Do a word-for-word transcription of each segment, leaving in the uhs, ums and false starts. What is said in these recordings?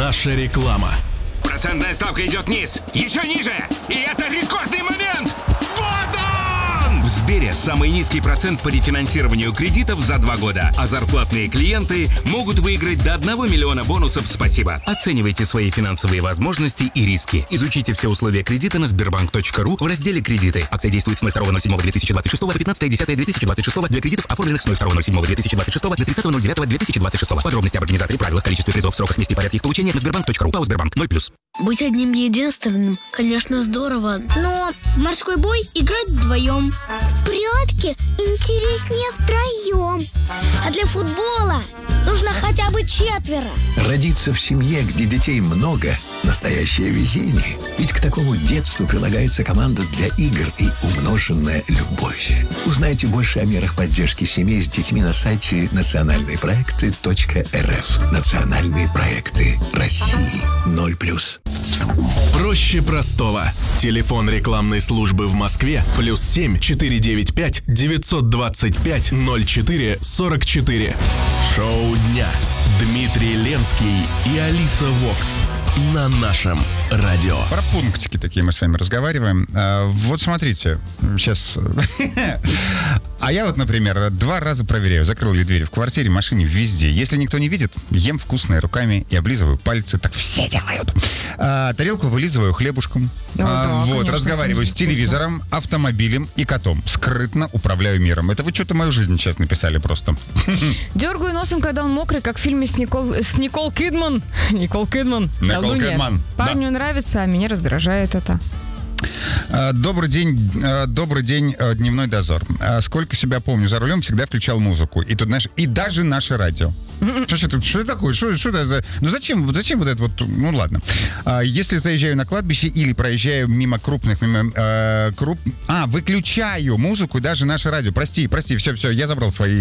Наша реклама. Процентная ставка идет вниз, еще ниже, и это рекордный момент! Вот он! В Сбере самый низкий процент по рефинансированию кредитов за два года, а зарплатные клиенты могут выиграть до одного миллиона бонусов «Спасибо». Оценивайте свои финансовые возможности и риски. Изучите все условия кредита на сбербанк точка ру в разделе «Кредиты». Акция действует с ноль второго ноль седьмого две тысячи двадцать шестого по пятнадцатое десятое две тысячи двадцать шестого для кредитов, оформленных с ноль второго ноль седьмого две тысячи двадцать шестого до тридцатого ноль девятого две тысячи двадцать шестого. Подробности об организаторе, правилах, количестве призов, сроках, месте и порядке их получения на сбербанк точка ру. ПАО «Сбербанк» ноль плюс. Быть одним единственным, конечно, здорово, но в морской бой играть вдвоем. В прятки интереснее втроем. А для футбола нужно хотя бы четверо. Родиться в семье, где детей много – настоящее везение. Ведь к такому детству прилагается команда для игр и умноженная любовь. Узнайте больше о мерах поддержки семей с детьми на сайте национальные проекты точка эр эф. Национальные проекты России. ноль плюс. Проще простого. Телефон рекламной службы в Москве плюс семь четыре девять пять девятьсот двадцать пять ноль четыре сорок четыре. Шоу дня. Дмитрий Ленский и Алиса Вокс на нашем радио. Про пунктики такие мы с вами разговариваем. А, вот смотрите, сейчас... А я вот, например, два раза проверяю, закрыл ли дверь в квартире, в машине, везде. Если никто не видит, ем вкусное руками и облизываю пальцы. Так все делают. А, тарелку вылизываю хлебушком. Да, а, да, вот, конечно, разговариваю с телевизором, автомобилем и котом. Скрытно управляю миром. Это вы что-то мою жизнь сейчас написали просто. Дергаю носом, когда он мокрый, как в фильме с Никол, с Никол Кидман. Никол Кидман. Никол Кидман. Парню да. нравится, а меня раздражает это. Добрый день, добрый день, дневной дозор. Сколько себя помню, за рулем всегда включал музыку. И тут, знаешь, и даже наше радио. Что, что, что это такое? Что, что это за... Ну зачем, зачем вот это вот... Ну ладно. А, если заезжаю на кладбище или проезжаю мимо крупных... Мимо, э, круп... А, выключаю музыку и даже наше радио. Прости, прости, все, все, я забрал свои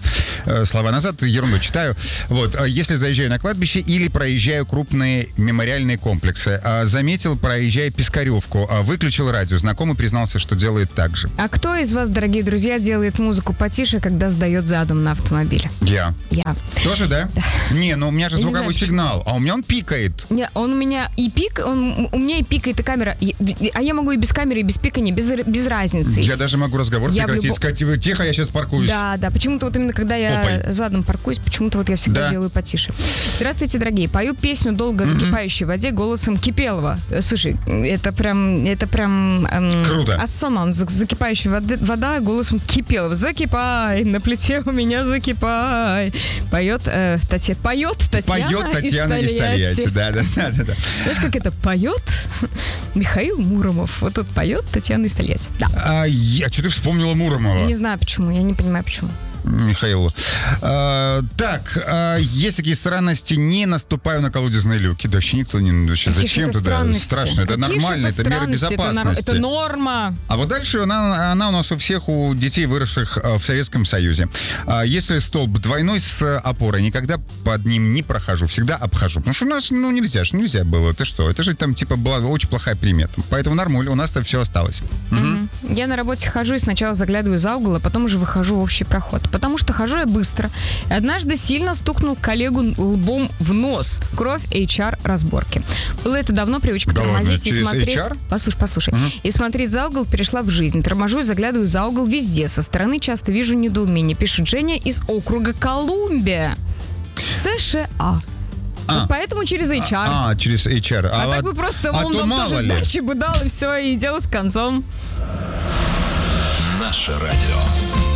слова назад, ерунду читаю. Вот. Если заезжаю на кладбище или проезжаю крупные мемориальные комплексы. А, заметил, проезжая Пискаревку. А, выключил радио. Знакомый признался, что делает так же. А кто из вас, дорогие друзья, делает музыку потише, когда сдает задом на автомобиле? Я. Я. Тоже, да? Да. Не, ну у меня же звуковой знаю, сигнал, а у меня он пикает. Не, он у меня и пик, он, у меня и пикает, и камера. И, а я могу и без камеры, и без пикания, без, без разницы. Я даже могу разговор я прекратить, любо... сказать, тихо, я сейчас паркуюсь. Да, да, почему-то вот именно когда я Опой. задом паркуюсь, почему-то вот я всегда да. делаю потише. Здравствуйте, дорогие. Пою песню «Долго в закипающей mm-hmm. воде» голосом Кипелова. Слушай, это прям, это прям... Эм, Круто. Ассонанс. Закипающая вода, вода голосом Кипелова. Закипай, на плите у меня закипай. Поет э, Татьяна. Поет Татьяна Поет Татьяна из Тольятти. Да, да, да, да, да. Знаешь, как это поет Михаил Муромов. Вот тут поет Татьяна из Тольятти. Да. А, я что ты вспомнила Муромова? Не знаю почему, я не понимаю почему. Михаилу. А, так, а, есть такие странности, не наступаю на колодезные люки. Да вообще никто не... Вообще, зачем туда? Страшно. Это Какие нормально, это мера безопасности. Это, это норма. А вот дальше она, она у нас у всех, у детей, выросших в Советском Союзе. А, если столб двойной с опорой, никогда под ним не прохожу, всегда обхожу. Потому что у нас, ну, нельзя же, нельзя было. Ты что? Это же там, типа, была очень плохая примета. Поэтому нормуль, у нас-то все осталось. Mm-hmm. Угу. Я на работе хожу и сначала заглядываю за угол, а потом уже выхожу в общий проход. Потому что хожу я быстро. И однажды сильно стукнул коллегу лбом в нос. Кровь эйч ар-разборки. Было это давно, привычка да тормозить ладно, и смотреть... эйч ар? Послушай, послушай. Угу. И смотреть за угол перешла в жизнь. Торможу и заглядываю за угол везде. Со стороны часто вижу недоумение. Пишет Женя из округа Колумбия. США. А. А. Вот поэтому через эйч ар. А, а через эйч ар. А, а так бы просто а он то нам тоже ли. сдачи бы дал, и все, и дело с концом. Наше радио.